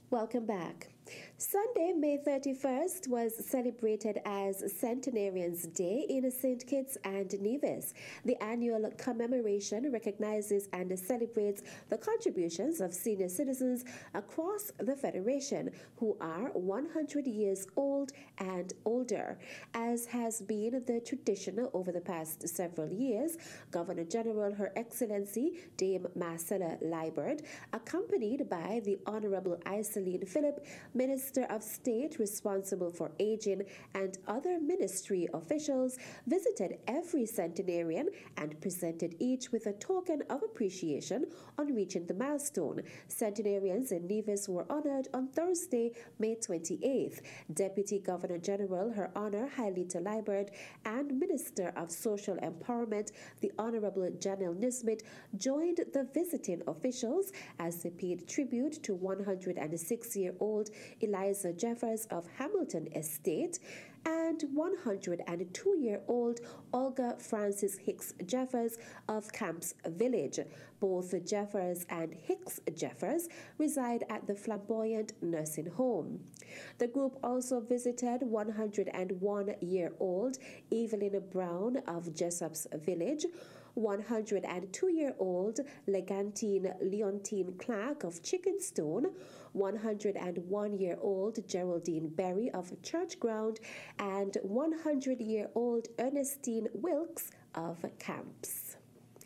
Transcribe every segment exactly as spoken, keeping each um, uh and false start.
Welcome back. Sunday, May thirty-first was celebrated as Centenarians Day in Saint Kitts and Nevis. The annual commemoration recognizes and celebrates the contributions of senior citizens across the Federation who are one hundred years old and older. As has been the tradition over the past several years, Governor General Her Excellency Dame Marcella Liburd, accompanied by the Honorable Iselin Phillip, Minister of State responsible for aging, and other ministry officials, visited every centenarian and presented each with a token of appreciation on reaching the milestone. Centenarians in Nevis were honored on Thursday, May twenty-eighth. Deputy Governor General Her Honor Hailita Liburd and Minister of Social Empowerment, the Honorable Janelle Nisbet, joined the visiting officials as they paid tribute to one hundred six-year-old Eliza Jeffers of Hamilton Estate and one hundred two-year-old Olga Francis Hicks Jeffers of Camps Village. Both Jeffers and Hicks Jeffers reside at the Flamboyant Nursing Home. The group also visited one hundred one-year-old Evelyn Brown of Jessop's Village, one hundred two-year-old Legantine Leontine Clark of Chickenstone, one hundred one-year-old Geraldine Berry of Church Ground, and one hundred-year-old Ernestine Wilkes of Camps.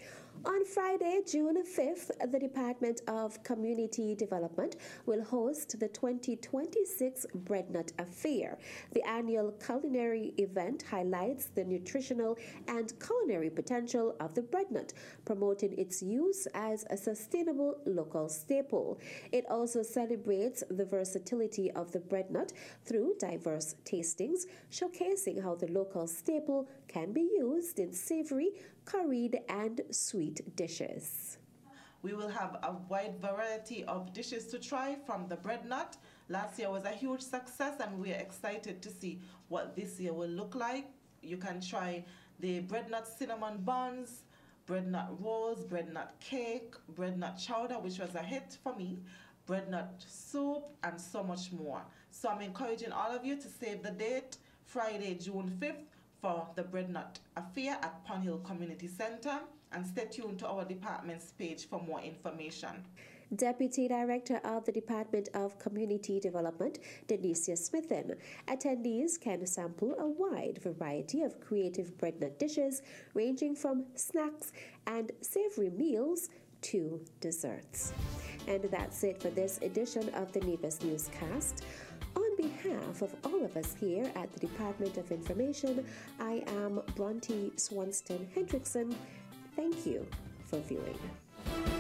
On Friday, June fifth, the Department of Community Development will host the twenty twenty-six Breadnut Affair. The annual culinary event highlights the nutritional and culinary potential of the breadnut, promoting its use as a sustainable local staple. It also celebrates the versatility of the breadnut through diverse tastings, showcasing how the local staple can be used in savory, curried, and sweet dishes. We will have a wide variety of dishes to try from the bread nut. Last year was a huge success and we are excited to see what this year will look like. You can try the bread nut cinnamon buns, bread nut rolls, bread nut cake, bread nut chowder, which was a hit for me, bread nut soup, and so much more. So I'm encouraging all of you to save the date, Friday, June fifth, for the Bread Nut Affair at Pond Hill Community Center, and stay tuned to our department's page for more information. Deputy Director of the Department of Community Development, Denicia Smithen. Attendees can sample a wide variety of creative breadnut dishes ranging from snacks and savory meals to desserts. And that's it for this edition of the Nevis Newscast. On behalf of all of us here at the Department of Information, I am Bronte Swanston Hendrickson. Thank you for viewing.